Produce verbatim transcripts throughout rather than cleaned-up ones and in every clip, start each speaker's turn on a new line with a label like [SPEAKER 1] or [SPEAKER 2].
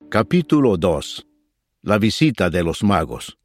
[SPEAKER 1] Capítulo dos. La visita de los magos.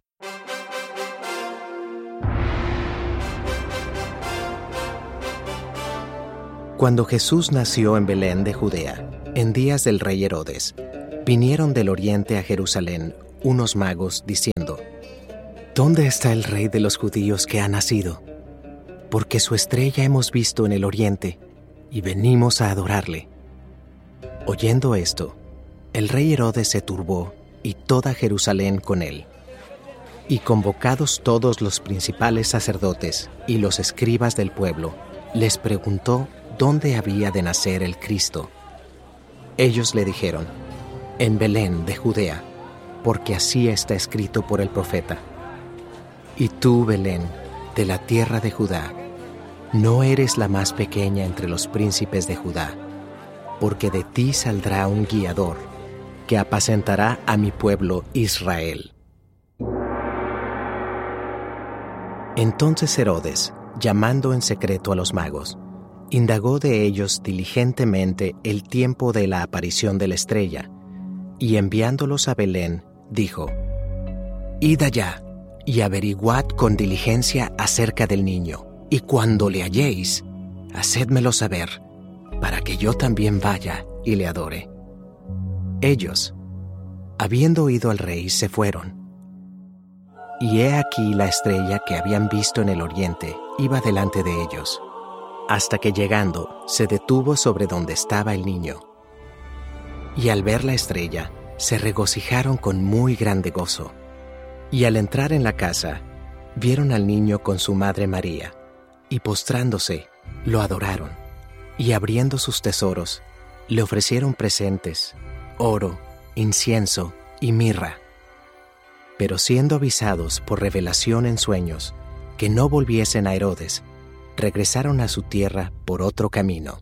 [SPEAKER 2] Cuando Jesús nació en Belén de Judea, en días del rey Herodes, vinieron del oriente a Jerusalén unos magos diciendo: ¿Dónde está el rey de los judíos que ha nacido? Porque su estrella hemos visto en el oriente y venimos a adorarle. Oyendo esto, el rey Herodes se turbó y toda Jerusalén con él. Y convocados todos los principales sacerdotes y los escribas del pueblo, les preguntó dónde había de nacer el Cristo. Ellos le dijeron: en Belén de Judea, porque así está escrito por el profeta. Y tú, Belén, de la tierra de Judá, no eres la más pequeña entre los príncipes de Judá, porque de ti saldrá un guiador que apacentará a mi pueblo Israel. Entonces Herodes, llamando en secreto a los magos, indagó de ellos diligentemente el tiempo de la aparición de la estrella, y enviándolos a Belén, dijo: Id allá, y averiguad con diligencia acerca del niño, y cuando le halléis, hacedmelo saber, para que yo también vaya y le adore. Ellos, habiendo oído al rey, se fueron. Y he aquí la estrella que habían visto en el oriente iba delante de ellos, hasta que llegando se detuvo sobre donde estaba el niño. Y al ver la estrella, se regocijaron con muy grande gozo. Y al entrar en la casa, vieron al niño con su madre María, y postrándose, lo adoraron, y abriendo sus tesoros, le ofrecieron presentes: oro, incienso y mirra. Pero siendo avisados por revelación en sueños que no volviesen a Herodes, regresaron a su tierra por otro camino.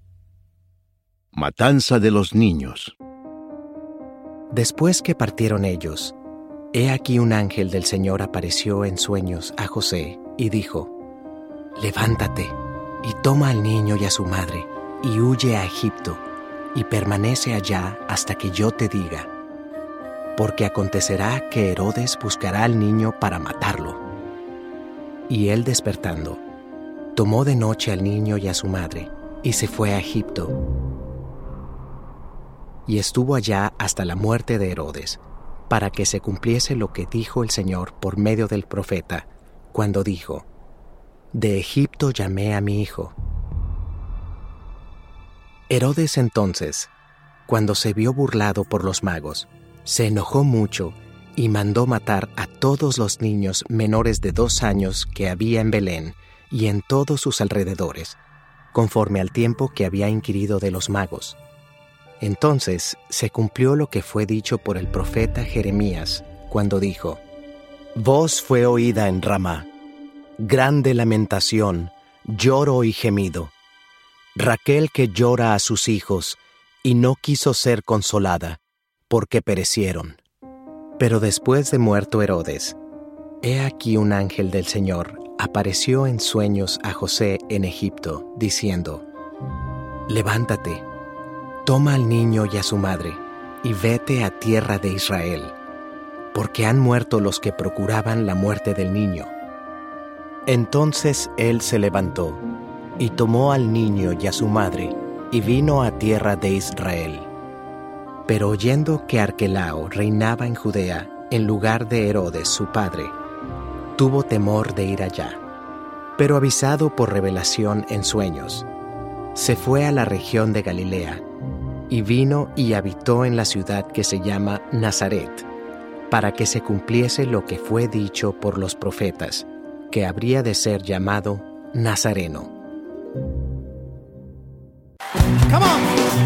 [SPEAKER 1] Matanza de los niños.
[SPEAKER 2] Después que partieron ellos, he aquí un ángel del Señor apareció en sueños a José y dijo: Levántate y toma al niño y a su madre y huye a Egipto, y permanece allá hasta que yo te diga, porque acontecerá que Herodes buscará al niño para matarlo. Y él, despertando, tomó de noche al niño y a su madre, y se fue a Egipto. Y estuvo allá hasta la muerte de Herodes, para que se cumpliese lo que dijo el Señor por medio del profeta, cuando dijo: De Egipto llamé a mi hijo. Herodes entonces, cuando se vio burlado por los magos, se enojó mucho y mandó matar a todos los niños menores de dos años que había en Belén y en todos sus alrededores, conforme al tiempo que había inquirido de los magos. Entonces se cumplió lo que fue dicho por el profeta Jeremías, cuando dijo: Voz fue oída en Ramá, grande lamentación, lloro y gemido. Raquel que llora a sus hijos, y no quiso ser consolada, porque perecieron. Pero después de muerto Herodes, he aquí un ángel del Señor apareció en sueños a José en Egipto, diciendo: Levántate, toma al niño y a su madre, y vete a tierra de Israel, porque han muerto los que procuraban la muerte del niño. Entonces él se levantó, y tomó al niño y a su madre, y vino a tierra de Israel. Pero oyendo que Arquelao reinaba en Judea en lugar de Herodes su padre, tuvo temor de ir allá. Pero avisado por revelación en sueños, se fue a la región de Galilea, y vino y habitó en la ciudad que se llama Nazaret, para que se cumpliese lo que fue dicho por los profetas, que habría de ser llamado Nazareno.
[SPEAKER 3] Come on.